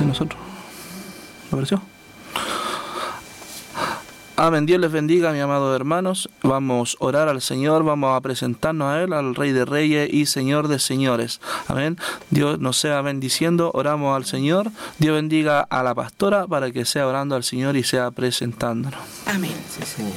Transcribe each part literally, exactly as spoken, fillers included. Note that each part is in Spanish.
de nosotros. ¿Le pareció? Amén. Dios les bendiga, mis amados hermanos. Vamos a orar al Señor, vamos a presentarnos a Él, al Rey de Reyes y Señor de Señores. Amén. Dios nos sea bendiciendo, oramos al Señor. Dios bendiga a la pastora para que sea orando al Señor y sea presentándonos. Amén. Sí, Señor.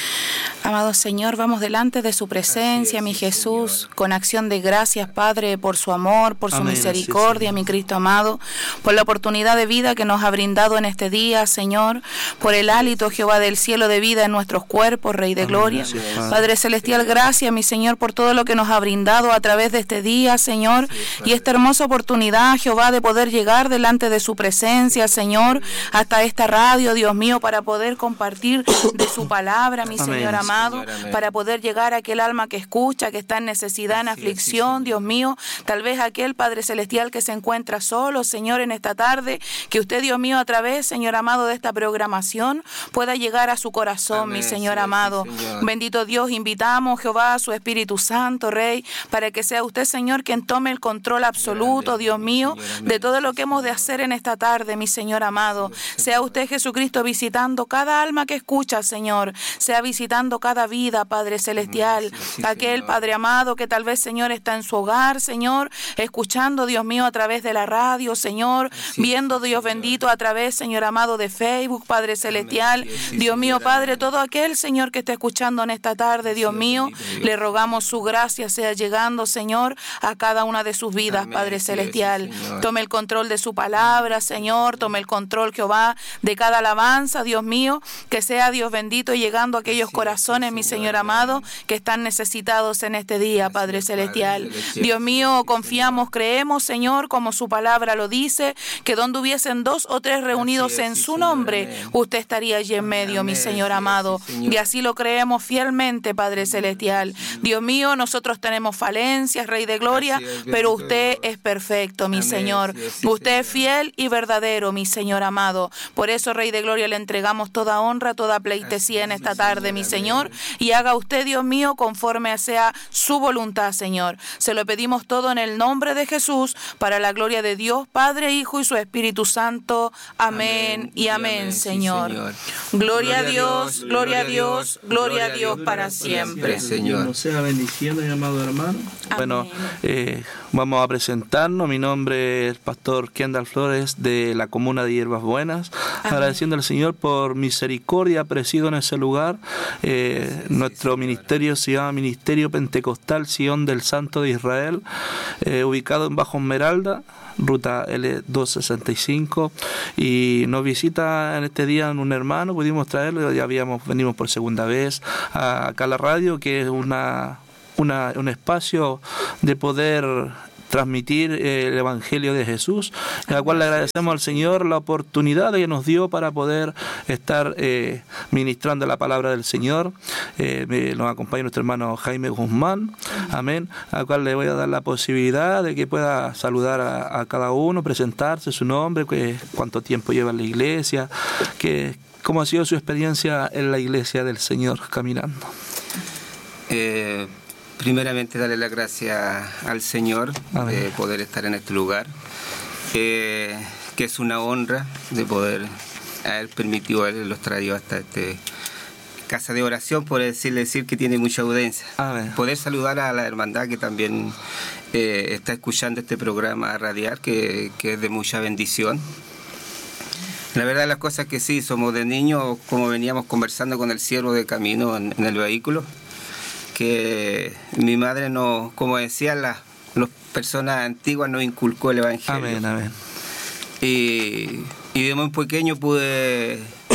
Amado Señor, vamos delante de su presencia, es, mi sí, Jesús, Señor. Con acción de gracias, Padre, por su amor, por Amén, su misericordia, sí, mi Cristo amado, por la oportunidad de vida que nos ha brindado en este día, Señor, por el hálito, Jehová, del cielo de vida en nuestros cuerpos, Rey de Amén, gloria. Gracias, Padre. Padre Celestial, gracias, mi Señor, por todo lo que nos ha brindado a través de este día, Señor, sí, y esta hermosa oportunidad, Jehová, de poder llegar delante de su presencia, Señor, hasta esta radio, Dios mío, para poder compartir de su palabra, mi Amén, Señor amado. Señor, para poder llegar a aquel alma que escucha, que está en necesidad, en Así aflicción, es, sí, Dios mío, tal vez aquel Padre Celestial que se encuentra solo, Señor, en esta tarde, que usted, Dios mío, a través, Señor amado, de esta programación, pueda llegar a su corazón, Amén, mi Señor sí, amado. Sí, Señor. Bendito Dios, invitamos, Jehová, a su Espíritu Santo, Rey, para que sea usted, Señor, quien tome el control absoluto, Dios mío, de todo lo que hemos de hacer en esta tarde, mi Señor amado. Sea usted, Jesucristo, visitando cada alma que escucha, Señor, sea visitando cada vida, Padre Celestial, sí, sí, aquel Señor. Padre amado que tal vez, Señor, está en su hogar, Señor, escuchando, Dios mío, a través de la radio, Señor, sí, viendo, Dios Señor. Bendito, a través, Señor amado, de Facebook, Padre Celestial, sí, sí, Dios mío, Padre, todo aquel, Señor, que está escuchando en esta tarde, Dios sí, mío, Dios. Le rogamos su gracia sea llegando, Señor, a cada una de sus vidas, Amén, Padre sí, Celestial, sí, tome el control de su palabra, Señor, tome el control, Jehová, de cada alabanza, Dios mío, que sea, Dios bendito, llegando a aquellos sí, corazones, sí, mi Señor amado, que están necesitados en este día, Padre Celestial. Dios mío, confiamos, creemos, Señor, como su palabra lo dice, que donde hubiesen dos o tres reunidos en su nombre, usted estaría allí en medio, mi Señor amado. Y así lo creemos fielmente, Padre Celestial. Dios mío, nosotros tenemos falencias, Rey de Gloria, pero usted es perfecto, mi Señor. Usted es fiel y verdadero, mi Señor amado. Por eso, Rey de Gloria, le entregamos toda honra, toda pleitesía en esta tarde, mi Señor, y haga usted, Dios mío, conforme sea su voluntad, Señor. Se lo pedimos todo en el nombre de Jesús, para la gloria de Dios, Padre, Hijo y su Espíritu Santo. Amén, amén y amén, amén Señor. Sí, Señor. Gloria a Dios, gloria a Dios, gloria a Dios para siempre. Señor. Nos sea bendiciendo, mi amado hermano. Amén. Bueno, eh, vamos a presentarnos. Mi nombre es el pastor Kendall Flores, de la comuna de Hierbas Buenas. Amén. Agradeciendo al Señor por misericordia, presido en ese lugar. Eh, nuestro ministerio se llama Ministerio Pentecostal Sion del Santo de Israel, eh, ubicado en Bajo Esmeralda, ruta L doscientos sesenta y cinco, y nos visita en este día un hermano. Pudimos traerlo, ya habíamos venimos por segunda vez a, acá a la radio, que es una, una un espacio de poder transmitir el Evangelio de Jesús, en la cual le agradecemos al Señor la oportunidad que nos dio para poder estar eh, ministrando la palabra del Señor. Eh, me, nos acompaña nuestro hermano Jaime Guzmán, amén, al cual le voy a dar la posibilidad de que pueda saludar a, a cada uno, presentarse su nombre, que, cuánto tiempo lleva en la iglesia, que, cómo ha sido su experiencia en la iglesia del Señor caminando. Eh... Primeramente, darle las gracias al Señor Amén. De poder estar en este lugar, eh, que es una honra de poder haber permitido a Él los traído hasta este casa de oración, por decirle decir que tiene mucha audiencia. Amén. Poder saludar a la hermandad que también eh, está escuchando este programa radial, que, que es de mucha bendición. La verdad, las cosas que sí, somos de niños, como veníamos conversando con el siervo de camino en, en el vehículo, que mi madre, no, como decían las, las personas antiguas, nos inculcó el Evangelio. Amén, amén. Y, y de muy pequeño pude,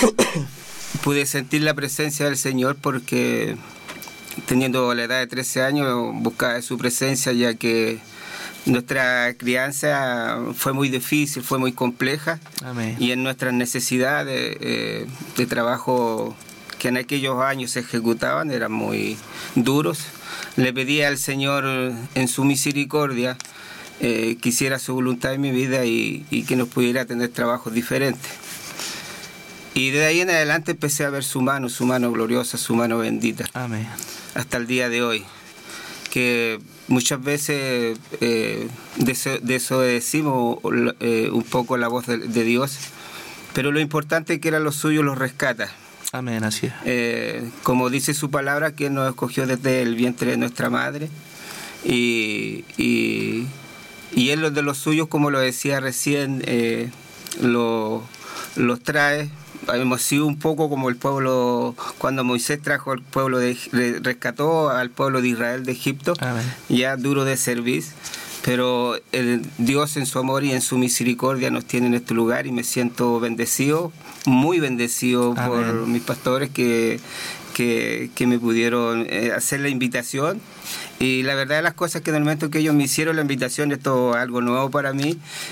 pude sentir la presencia del Señor, porque teniendo la edad de trece años buscaba su presencia, ya que nuestra crianza fue muy difícil, fue muy compleja. Amén. Y en nuestras necesidades eh, de trabajo que en aquellos años se ejecutaban eran muy duros. Le pedí al Señor en su misericordia eh, que hiciera su voluntad en mi vida y, y que nos pudiera tener trabajos diferentes. Y de ahí en adelante empecé a ver su mano, su mano gloriosa, su mano bendita. Amén. Hasta el día de hoy. que muchas veces eh, desobedecimos eh, un poco la voz de, de Dios, pero lo importante es que era lo suyo los rescata. Amén, así es. Eh, como dice su palabra, que Él nos escogió desde el vientre de nuestra madre, y, y, y Él de los suyos, como lo decía recién, eh, lo, los trae. Hemos sido un poco como el pueblo, cuando Moisés trajo al pueblo, de, rescató al pueblo de Israel de Egipto. Amén. Ya duro de servir, pero el Dios en su amor y en su misericordia nos tiene en este lugar, y me siento bendecido, muy bendecido. Amén. Por mis pastores que, que, que me pudieron eh, hacer la invitación. Y la verdad de las cosas, que en el momento que ellos me hicieron la invitación, esto es algo nuevo para mí,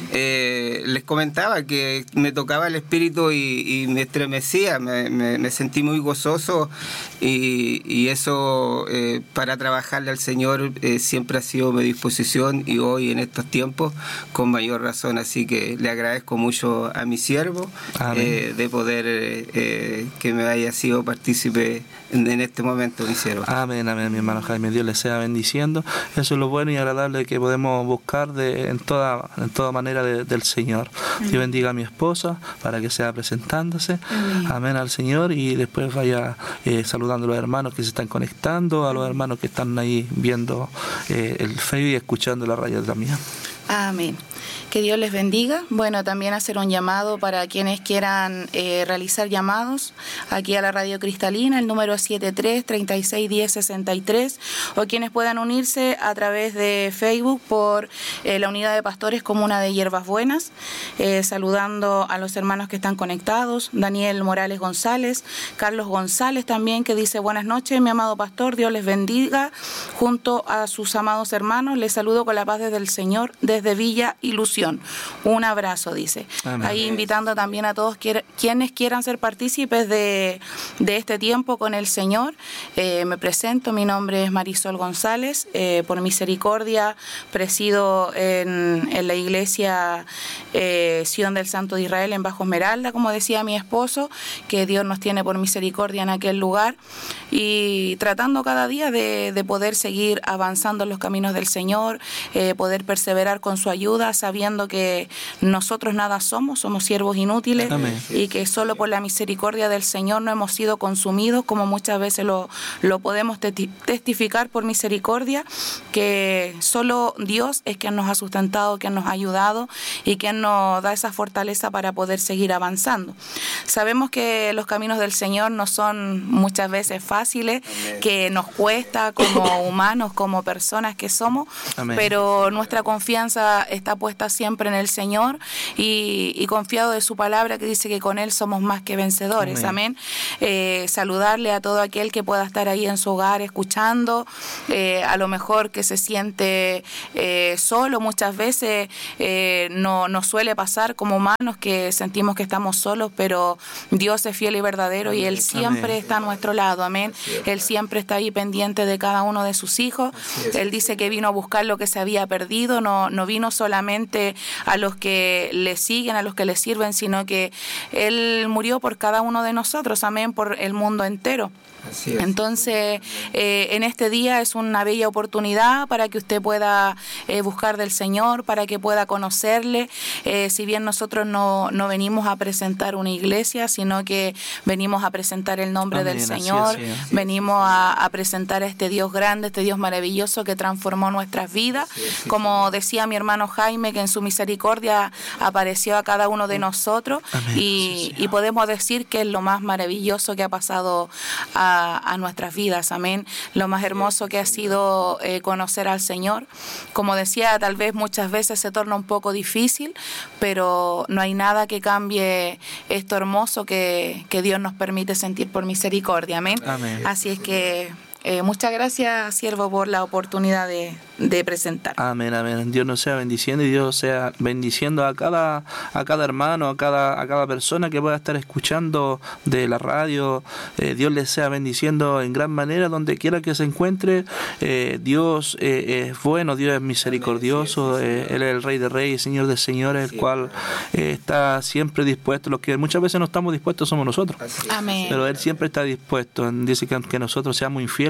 eh, les comentaba que me tocaba el espíritu y, y me estremecía, me, me, me sentí muy gozoso, y, y eso eh, para trabajarle al Señor eh, siempre ha sido mi disposición, y hoy en estos tiempos con mayor razón. Así que le agradezco mucho a mi siervo eh, de poder eh, eh, que me haya sido partícipe en, en este momento, mi siervo. Amén, amén, mi hermano Jaime. Dios les sea bendiciendo. Eso es lo bueno y agradable que podemos buscar de, en toda en toda manera de, del Señor. Amén. Dios bendiga a mi esposa para que sea presentándose. Amén, amén al Señor, y después vaya eh, saludando a los hermanos que se están conectando, a los hermanos que están ahí viendo eh, el Facebook y escuchando la radio también. Amén. Que Dios les bendiga. Bueno, también hacer un llamado para quienes quieran eh, realizar llamados aquí a la Radio Cristalina, el número siete tres, treinta y seis, diez, sesenta y tres, o quienes puedan unirse a través de Facebook por eh, la Unidad de Pastores Comuna de Hierbas Buenas, eh, saludando a los hermanos que están conectados, Daniel Morales González, Carlos González también, que dice: buenas noches, mi amado pastor, Dios les bendiga, junto a sus amados hermanos, les saludo con la paz desde el Señor, desde Villa Ilusión. Un abrazo, dice. Amén. Ahí invitando también a todos quier, quienes quieran ser partícipes de, de este tiempo con el Señor. Eh, me presento, mi nombre es Marisol González, eh, por misericordia presido en, en la iglesia eh, Sion del Santo de Israel en Bajo Esmeralda, como decía mi esposo, que Dios nos tiene por misericordia en aquel lugar, y tratando cada día de, de poder seguir avanzando en los caminos del Señor, eh, poder perseverar con su ayuda, sabiendo que nosotros nada somos, somos siervos inútiles. Amén. Y que solo por la misericordia del Señor no hemos sido consumidos, como muchas veces lo, lo podemos testificar por misericordia, que solo Dios es quien nos ha sustentado, quien nos ha ayudado y quien nos da esa fortaleza para poder seguir avanzando. Sabemos que los caminos del Señor no son muchas veces fáciles. Amén. Que nos cuesta como humanos, como personas que somos. Amén. Pero nuestra confianza está puesta siempre en el Señor, y, y confiado de su palabra, que dice que con Él somos más que vencedores. Amén. Amén. Eh, saludarle a todo aquel que pueda estar ahí en su hogar escuchando, eh, a lo mejor que se siente eh, solo. Muchas veces eh, no nos suele pasar como humanos que sentimos que estamos solos, pero Dios es fiel y verdadero. Amén. Y Él siempre Amén. Está a nuestro lado. Amén. Él siempre está ahí pendiente de cada uno de sus hijos. Él dice que vino a buscar lo que se había perdido, no, no vino solamente a los que le siguen, a los que le sirven, sino que Él murió por cada uno de nosotros, amén, por el mundo entero. Entonces, eh, en este día es una bella oportunidad para que usted pueda eh, buscar del Señor, para que pueda conocerle. Eh, si bien nosotros no, no venimos a presentar una iglesia, sino que venimos a presentar el nombre Amén, del Señor, es, sí, venimos a, a presentar a este Dios grande, este Dios maravilloso que transformó nuestras vidas. Sí, sí, Como decía mi hermano Jaime, que en su misericordia apareció a cada uno de nosotros. Amén, y, sí, y podemos decir que es lo más maravilloso que ha pasado a a nuestras vidas, amén. Lo más hermoso que ha sido eh, conocer al Señor. Como decía, tal vez muchas veces se torna un poco difícil, pero no hay nada que cambie esto hermoso que, que Dios nos permite sentir por misericordia, amén. Amén. Así es que Eh, muchas gracias, siervo, por la oportunidad de, de presentar. Amén, amén. Dios nos sea bendiciendo y Dios sea bendiciendo a cada a cada hermano, a cada a cada persona que pueda estar escuchando de la radio. Eh, Dios les sea bendiciendo en gran manera donde quiera que se encuentre. Eh, Dios eh, es bueno, Dios es misericordioso. Eh, Él es el Rey de Reyes, Señor de Señores, el cual eh, está siempre dispuesto. Los que muchas veces no estamos dispuestos somos nosotros. Amén. Pero Él siempre está dispuesto. Dice que aunque nosotros seamos infieles,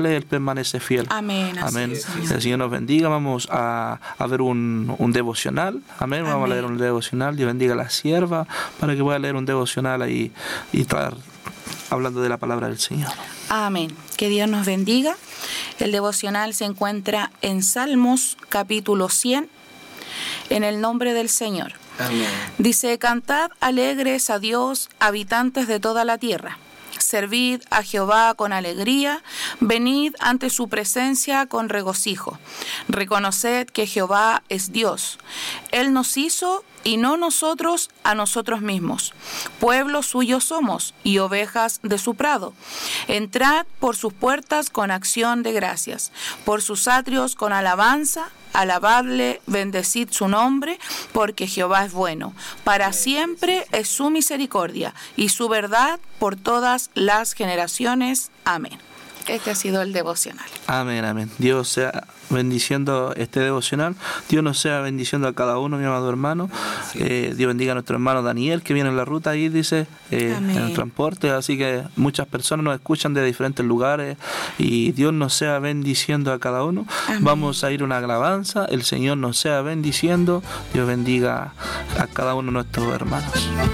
fieles, Él permanece fiel. Amén. Amén. Es, el Señor nos bendiga. Vamos a, a ver un, un devocional. Amén. Vamos Amén. a leer un devocional. Dios bendiga a la sierva para que pueda leer un devocional ahí y estar hablando de la palabra del Señor. Amén. Que Dios nos bendiga. El devocional se encuentra en Salmos capítulo cien, en el nombre del Señor. Amén. Dice: cantad alegres a Dios, habitantes de toda la tierra. Servid a Jehová con alegría, venid ante su presencia con regocijo. Reconoced que Jehová es Dios. Él nos hizo y no nosotros a nosotros mismos. Pueblo suyo somos y ovejas de su prado. Entrad por sus puertas con acción de gracias, por sus atrios con alabanza. Alabadle, bendecid su nombre, porque Jehová es bueno. Para siempre es su misericordia y su verdad por todas las generaciones. Amén. Este ha sido el devocional. Amén, amén. Dios sea bendiciendo este devocional. Dios nos sea bendiciendo a cada uno, mi amado hermano. Eh, Dios bendiga a nuestro hermano Daniel, que viene en la ruta ahí, dice, eh, en el transporte. Así que muchas personas nos escuchan de diferentes lugares y Dios nos sea bendiciendo a cada uno. Amén. Vamos a ir a una alabanza. El Señor nos sea bendiciendo. Dios bendiga a cada uno de nuestros hermanos.